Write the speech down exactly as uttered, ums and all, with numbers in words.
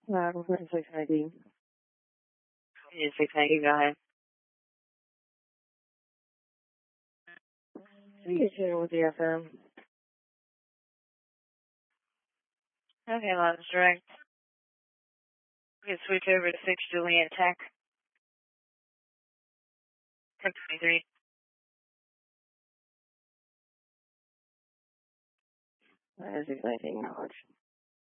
Uh, six ninety. Yeah, six ninety, go ahead. Continue with the F M. Okay, Lounge Direct. We can switch over to six Juliet Tech. ten twenty-three. Uh, six nineteen, knowledge.